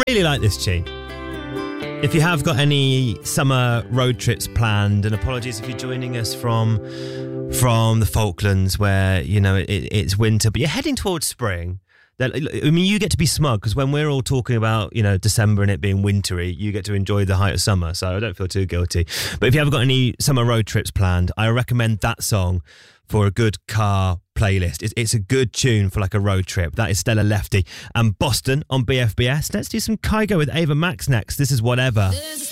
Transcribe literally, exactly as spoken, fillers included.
Really like this tune. If you have got any summer road trips planned, and apologies if you're joining us from from the Falklands where, you know, it, it's winter, but you're heading towards spring, then, I mean, you get to be smug because when we're all talking about, you know, December and it being wintry, you get to enjoy the height of summer, so I don't feel too guilty. But if you haven't got any summer road trips planned, I recommend that song for a good car playlist. It's, it's a good tune for like a road trip. That is Stella Lefty and Boston on B F B S. Let's do some Kygo with Ava Max next. This is Whatever.